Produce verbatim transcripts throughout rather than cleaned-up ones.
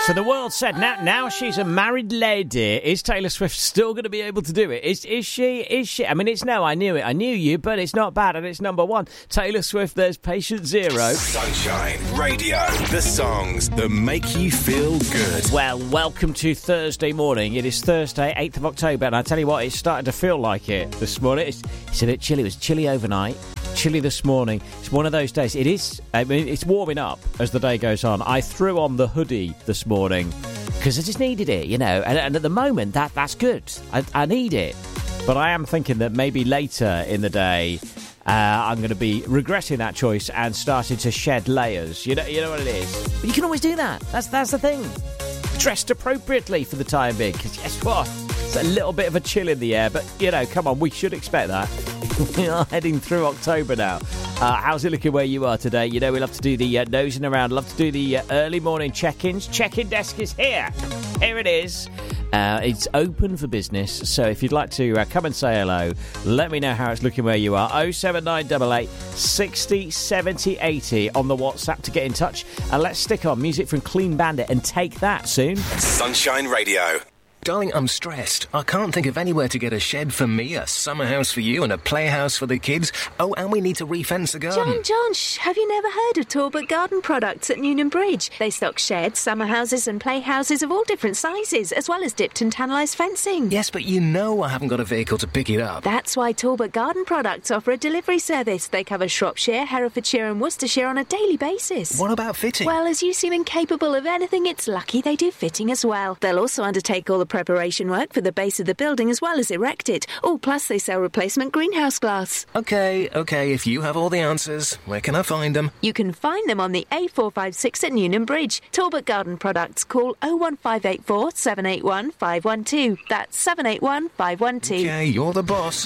So the world said, now now she's a married lady. Is Taylor Swift still going to be able to do it? Is is she? Is she? I mean, it's no, I knew it. I knew you, but it's not bad, and it's number one. Taylor Swift, there's Patient Zero. Sunshine Radio, the songs that make you feel good. Well, welcome to Thursday morning. It is Thursday, eighth of October, and I tell you what, it's starting to feel like it this morning. It's, it's a bit chilly. It was chilly overnight. Chilly this morning. It's one of those days. It is. I mean, it's warming up as the day goes on. I threw on the hoodie this morning because I just needed it, you know. And, and at the moment, that that's good. I, I need it. But I am thinking that maybe later in the day, uh, I'm going to be regretting that choice and starting to shed layers. You know, you know what it is. But you can always do that. That's that's the thing. Dressed appropriately for the time being. Because guess what? It's a little bit of a chill in the air. But you know, come on, we should expect that. We are heading through October now. Uh, how's it looking where you are today? You know, we love to do the uh, nosing around, love to do the uh, early morning check-ins. Check-in desk is here. Here it is. Uh, it's open for business, so if you'd like to uh, come and say hello, let me know how it's looking where you are. oh seven nine eight eight, six oh, seven oh, eight oh on the WhatsApp to get in touch. And let's stick on music from Clean Bandit and take that soon. Sunshine Radio. Darling, I'm stressed. I can't think of anywhere to get a shed for me, a summer house for you, and a playhouse for the kids. Oh, and we need to refence the garden. John, John, shh, have you never heard of Talbot Garden Products at Newnham Bridge? They stock sheds, summer houses and playhouses of all different sizes, as well as dipped and tannalised fencing. Yes, but you know I haven't got a vehicle to pick it up. That's why Talbot Garden Products offer a delivery service. They cover Shropshire, Herefordshire and Worcestershire on a daily basis. What about fitting? Well, as you seem incapable of anything, it's lucky they do fitting as well. They'll also undertake all the preparation work for the base of the building as well as erect it. Oh, plus they sell replacement greenhouse glass. OK, OK, if you have all the answers, where can I find them? You can find them on the A four five six at Newnham Bridge. Talbot Garden Products. Call oh one five eight four, seven eight one, five one two. That's seven eight one, five one two. OK, you're the boss.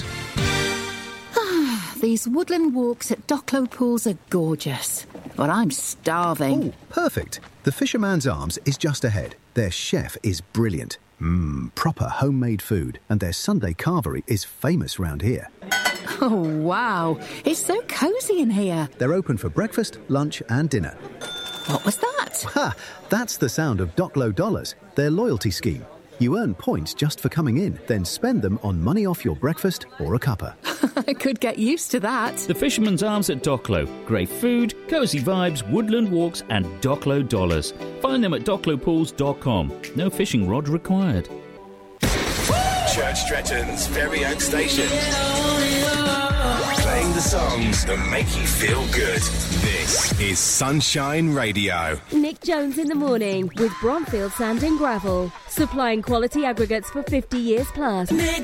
These woodland walks at Docklow Pools are gorgeous, but I'm starving. Oh, perfect. The Fisherman's Arms is just ahead. Their chef is brilliant. Mmm, proper homemade food, and their Sunday carvery is famous round here. Oh, wow. It's so cosy in here. They're open for breakfast, lunch and dinner. What was that? Ha! That's the sound of Docklow Dollars, their loyalty scheme. You earn points just for coming in, then spend them on money off your breakfast or a cuppa. I could get used to that. The Fisherman's Arms at Docklow. Great food, cosy vibes, woodland walks and Docklow dollars. Find them at docklow pools dot com. No fishing rod required. Church Stretton's very own station. Playing the songs that make you feel good. This is Sunshine Radio. Nick Jones in the morning with Bromfield Sand and Gravel. Supplying quality aggregates for fifty years plus. Nick